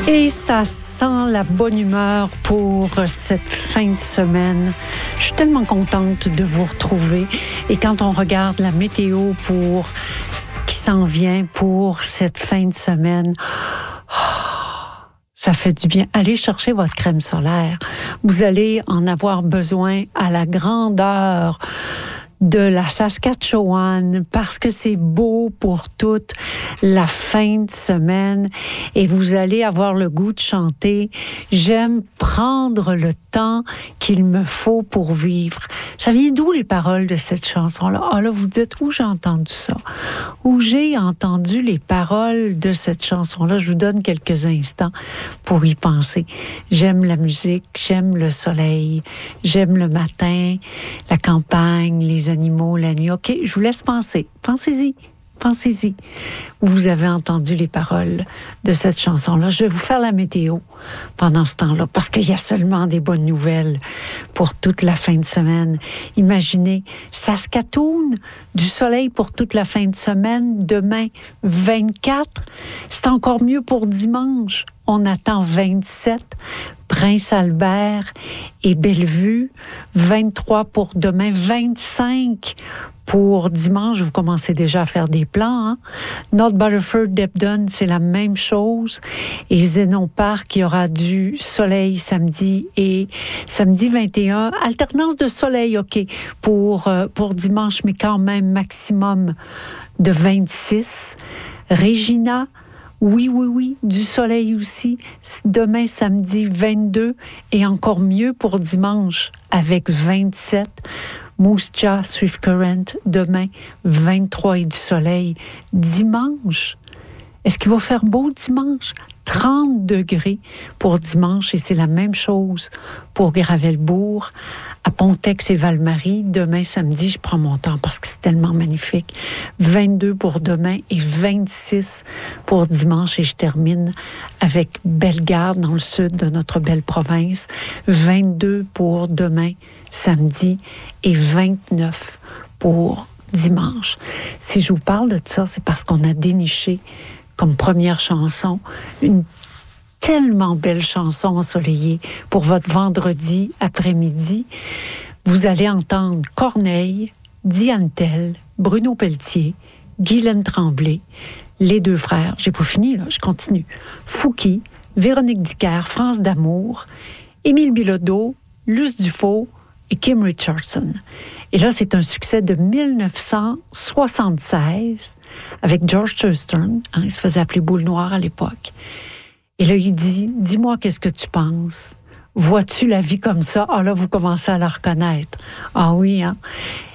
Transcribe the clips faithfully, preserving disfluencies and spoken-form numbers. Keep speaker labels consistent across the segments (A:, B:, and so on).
A: Et ça sent la bonne humeur pour cette fin de semaine. Je suis tellement contente de vous retrouver. Et quand on regarde la météo pour ce qui s'en vient pour cette fin de semaine, oh, ça fait du bien. Allez chercher votre crème solaire. Vous allez en avoir besoin à la grandeur de la Saskatchewan parce que c'est beau pour toute la fin de semaine et vous allez avoir le goût de chanter « J'aime prendre le temps qu'il me faut pour vivre ». Ça vient d'où les paroles de cette chanson-là? Ah là, vous dites où j'ai entendu ça? Où j'ai entendu les paroles de cette chanson-là? Je vous donne quelques instants pour y penser. J'aime la musique, j'aime le soleil, j'aime le matin, la campagne, les animaux, la nuit. OK, je vous laisse penser. Pensez-y. Pensez-y. Vous avez entendu les paroles de cette chanson-là. Je vais vous faire la météo pendant ce temps-là, parce qu'il y a seulement des bonnes nouvelles pour toute la fin de semaine. Imaginez, Saskatoon, du soleil pour toute la fin de semaine. Demain, vingt-quatre. C'est encore mieux pour dimanche. On attend vingt-sept. Prince-Albert et Bellevue. vingt-trois pour demain. vingt-cinq pour dimanche. Vous commencez déjà à faire des plans. Hein? North Battleford, Debden, c'est la même chose. Et Zénon Park, il y aura du soleil samedi et samedi vingt et un. Alternance de soleil, OK, pour, euh, pour dimanche, mais quand même maximum de vingt-six. Regina, oui, oui, oui, du soleil aussi. Demain, samedi, vingt-deux. Et encore mieux pour dimanche, avec vingt-sept. Moose Jaw, Swift Current, demain, vingt-trois et du soleil. Dimanche, est-ce qu'il va faire beau dimanche? trente degrés pour dimanche, et c'est la même chose pour Gravelbourg, à Pontex et Val-Marie. Demain, samedi, je prends mon temps parce que c'est tellement magnifique. vingt-deux pour demain et vingt-six pour dimanche. Et je termine avec Bellegarde, dans le sud de notre belle province. vingt-deux pour demain, samedi, et vingt-neuf pour dimanche. Si je vous parle de ça, c'est parce qu'on a déniché comme première chanson une tellement belle chanson ensoleillée pour votre vendredi après-midi. Vous allez entendre Corneille, Diane Tell, Bruno Pelletier, Guylaine Tremblay, les deux frères, j'ai pas fini là, je continue, Fouki, Véronique Dicker, France d'Amour, Émile Bilodeau, Luce Dufault et Kim Richardson. Et là, c'est un succès de dix-neuf cent soixante-seize avec George Thurstone. Hein, il se faisait appeler Boule Noire à l'époque. Et là, il dit, dis-moi, qu'est-ce que tu penses? Vois-tu la vie comme ça? Ah là, vous commencez à la reconnaître. Ah oui, hein?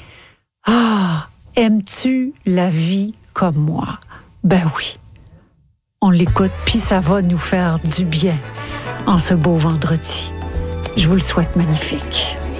A: Ah, aimes-tu la vie comme moi? Ben oui. On l'écoute, puis ça va nous faire du bien en ce beau vendredi. Je vous le souhaite magnifique.